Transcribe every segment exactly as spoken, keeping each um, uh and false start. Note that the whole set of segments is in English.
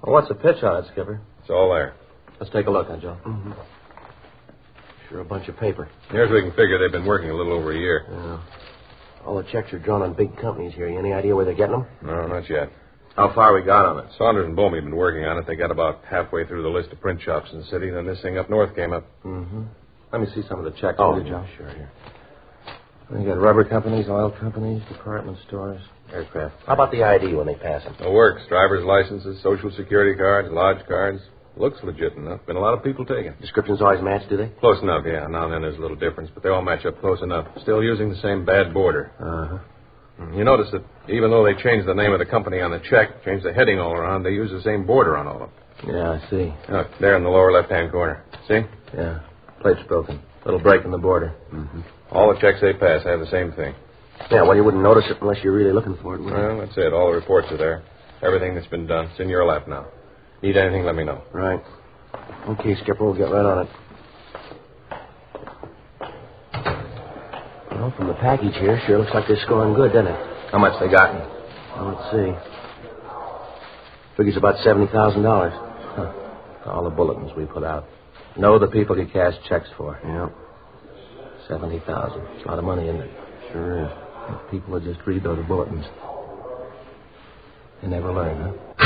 Well, what's the pitch on it, Skipper? It's all there. Let's take a look, huh, Joe? Mm-hmm. Sure a bunch of paper. Here's we can figure they've been working a little over a year. Yeah. All the checks are drawn on big companies here. You any idea where they're getting them? No, not yet. How far we got on it? Saunders and Bomey have been working on it. They got about halfway through the list of print shops in the city. Then this thing up north came up. Mm-hmm. Let me see some of the checks. Oh, will you, Joe? Sure, here. You got rubber companies, oil companies, department stores, aircraft. How about the I D when they pass them? It works. Driver's licenses, social security cards, lodge cards. Looks legit enough. Been a lot of people taking. Descriptions always match, do they? Close enough, yeah. Now and then there's a little difference, but they all match up close enough. Still using the same bad border. Uh-huh. You notice that even though they changed the name of the company on the check, changed the heading all around, they use the same border on all of them. Yeah, I see. Look, there in the lower left-hand corner. See? Yeah. Plate's broken. Little break in the border. Mm-hmm. All the checks they pass have the same thing. Yeah, well, you wouldn't notice it unless you're really looking for it, would you? Well, that's it. All the reports are there. Everything that's been done. It's in your lap now. Need anything, let me know. Right. Okay, Skipper, we'll get right on it. Well, from the package here, sure looks like they're scoring good, doesn't it? How much they got? Well, let's see. Figures about seventy thousand dollars. Huh. All the bulletins we put out. Know the people you cash checks for. Yeah. seventy thousand dollars. It's a lot of money, isn't it? Sure is. If people would just read those bulletins. They never learn, huh?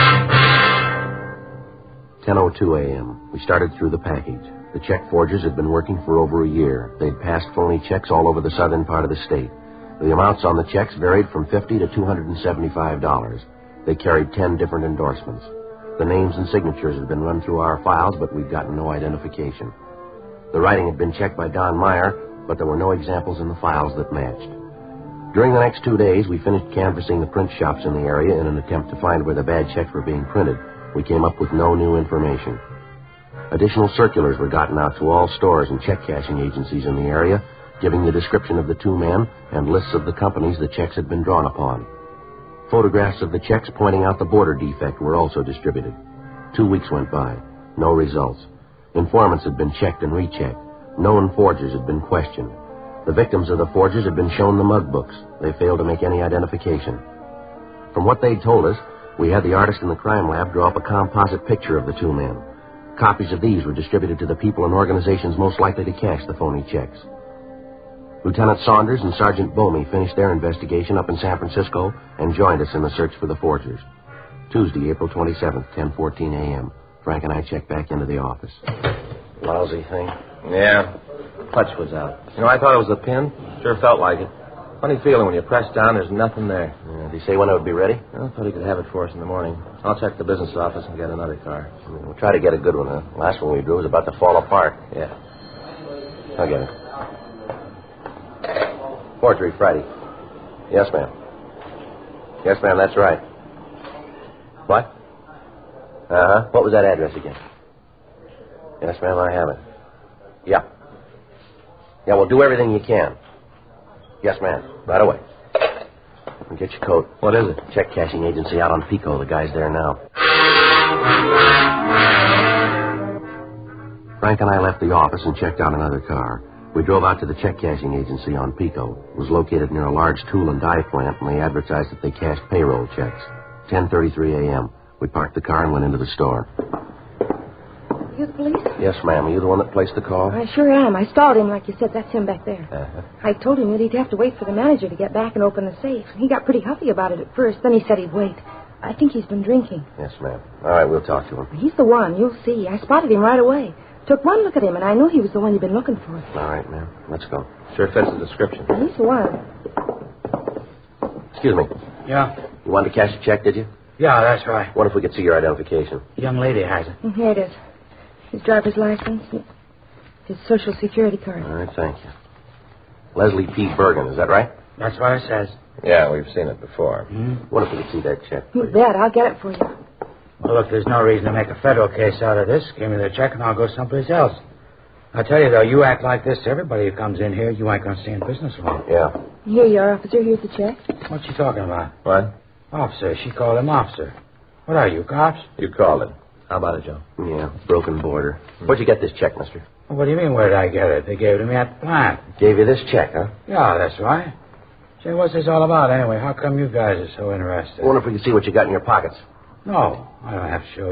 ten oh two a.m. We started through the package. The check forgers had been working for over a year. They'd passed phony checks all over the southern part of the state. The amounts on the checks varied from fifty dollars to two hundred seventy-five dollars. They carried ten different endorsements. The names and signatures had been run through our files, but we'd gotten no identification. The writing had been checked by Don Meyer, but there were no examples in the files that matched. During the next two days, we finished canvassing the print shops in the area in an attempt to find where the bad checks were being printed. We came up with no new information. Additional circulars were gotten out to all stores and check cashing agencies in the area, giving the description of the two men and lists of the companies the checks had been drawn upon. Photographs of the checks pointing out the border defect were also distributed. Two weeks went by. No results. Informants had been checked and rechecked. Known forgers had been questioned. The victims of the forgers had been shown the mug books. They failed to make any identification. From what they'd told us, we had the artist in the crime lab draw up a composite picture of the two men. Copies of these were distributed to the people and organizations most likely to cash the phony checks. Lieutenant Saunders and Sergeant Bomey finished their investigation up in San Francisco and joined us in the search for the forgers. Tuesday, April twenty-seventh, ten fourteen a.m. Frank and I checked back into the office. Lousy thing. Yeah. Clutch was out. You know, I thought it was a pin. Sure felt like it. Funny feeling when you press down, there's nothing there. Yeah, did he say when it would be ready? I thought he could have it for us in the morning. I'll check the business office and get another car. We'll try to get a good one, huh? Last one we drew was about to fall apart. Yeah. I'll get it. Forgery Friday. Yes, ma'am. Yes, ma'am, that's right. What? Uh-huh. What was that address again? Yes, ma'am, I have it. Yeah. Yeah, well, do everything you can. Yes, ma'am. Right away. And get your coat. What is it? Check cashing agency out on Pico. The guy's there now. Frank and I left the office and checked out another car. We drove out to the check cashing agency on Pico. It was located near a large tool and die plant, and they advertised that they cashed payroll checks. ten thirty-three a.m. We parked the car and went into the store. You the police? Yes, ma'am. Are you the one that placed the call? I sure am. I stalled him like you said. That's him back there. Uh-huh. I told him that he'd have to wait for the manager to get back and open the safe. He got pretty huffy about it at first. Then he said he'd wait. I think he's been drinking. Yes, ma'am. All right, we'll talk to him. He's the one. You'll see. I spotted him right away. Took one look at him, and I knew he was the one you'd been looking for. All right, ma'am. Let's go. Sure fits the description. He's the one. Excuse me. Yeah? You wanted to cash a check, did you? Yeah, that's right. What if we could see your identification? Young lady has it. And here it is. His driver's license, his social security card. All right, thank you. Leslie P. Bergen, is that right? That's what it says. Yeah, we've seen it before. Hmm? What if we could see that check, You please? bet. I'll get it for you. Well, look, there's no reason to make a federal case out of this. Give me the check and I'll go someplace else. I tell you, though, you act like this to everybody who comes in here, you ain't going to stay in business long. Yeah. Here you are, officer. Here's the check. What's she talking about? What? Officer. She called him officer. What are you, cops? You called it. How about it, Joe? Yeah, broken border. Where'd you get this check, mister? Well, what do you mean, where did I get it? They gave it to me at the plant. Gave you this check, huh? Yeah, that's right. Say, what's this all about anyway? How come you guys are so interested? I wonder if we could see what you got in your pockets. No, I don't have to show